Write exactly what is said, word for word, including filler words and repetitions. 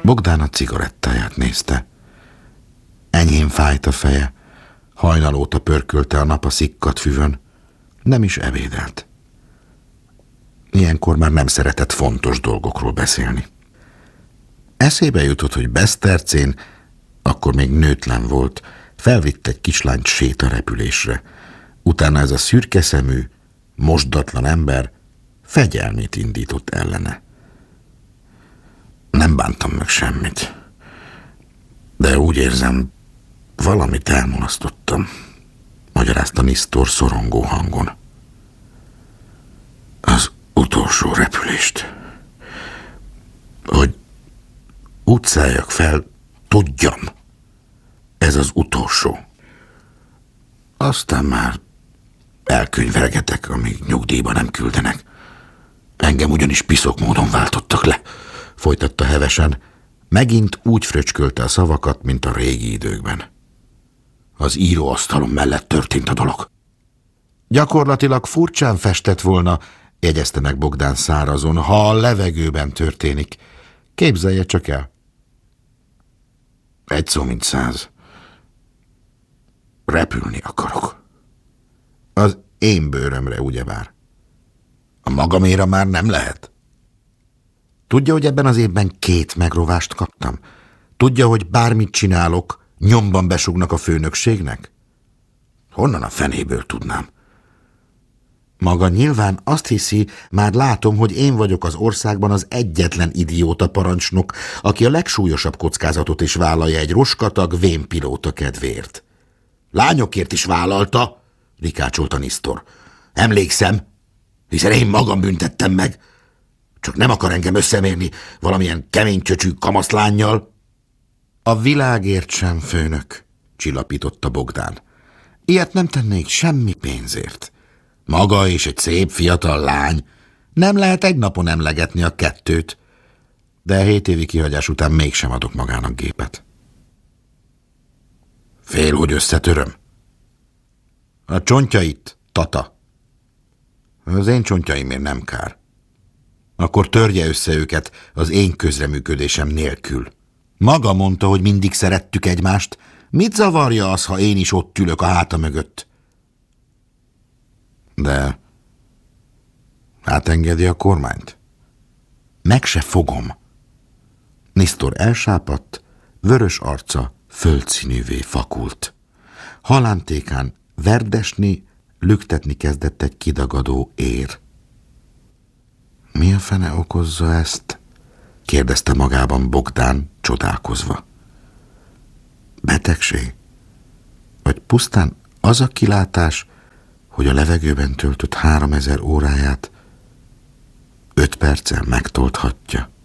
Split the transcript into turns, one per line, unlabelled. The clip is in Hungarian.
Bogdán a cigarettáját nézte. Enyhén fájt a feje, hajnal óta pörkölte a nap a szikkadt füvön, nem is ebédelt. Ilyenkor már nem szeretett fontos dolgokról beszélni. Eszébe jutott, hogy Besztercén, akkor még nőtlen volt, felvitt egy kislányt sétarepülésre. Utána ez a szürkeszemű, mosdatlan ember fegyelmét indított ellene. Nem bántam meg semmit, de úgy érzem, valamit elmulasztottam, magyarázta Nisztor szorongó hangon. Az utolsó repülést. Hogy utcáljak fel, tudjam, ez az utolsó. Aztán már elkönyvelgetek, amíg nyugdíjba nem küldenek. Engem ugyanis piszok módon váltottak le, folytatta hevesen, megint úgy fröcskölte a szavakat, mint a régi időkben. Az íróasztalom mellett történt a dolog. Gyakorlatilag furcsán festett volna, jegyezte meg Bogdán szárazon, ha a levegőben történik. Képzelje csak el. Egy szó mint száz. Repülni akarok. Az én bőrömre, ugyebár. A magaméra már nem lehet. Tudja, hogy ebben az évben két megrovást kaptam? Tudja, hogy bármit csinálok, nyomban besugnak a főnökségnek? Honnan a fenéből tudnám? Maga nyilván azt hiszi, már látom, hogy én vagyok az országban az egyetlen idióta parancsnok, aki a legsúlyosabb kockázatot is vállalja egy roskatag vénpilóta kedvéért. Lányokért is vállalta, rikácsolta Nisztor. Emlékszem, hiszen én magam büntettem meg. Csak nem akar engem összemérni valamilyen kemény csöcsű kamaszlánnyal. A világért sem, főnök, csillapította Bogdán. Ilyet nem tennék semmi pénzért. Maga és egy szép fiatal lány. Nem lehet egy napon emlegetni a kettőt. De hét évi kihagyás után mégsem adok magának gépet. Fél, hogy összetöröm. A csontjait, tata. Az én csontjaimért nem kár. Akkor törje össze őket az én közreműködésem nélkül. Maga mondta, hogy mindig szerettük egymást. Mit zavarja az, ha én is ott ülök a háta mögött? De átengedi a kormányt? Meg se fogom. Nisztor elsápadt, vörös arca földszínűvé fakult. Halántékán verdesni, lüktetni kezdett egy kidagadó ér. Mi a fene okozza ezt? Kérdezte magában Bogdán csodálkozva. Betegség? Vagy pusztán az a kilátás, hogy a levegőben töltött háromezer óráját öt perccel megtolthatja?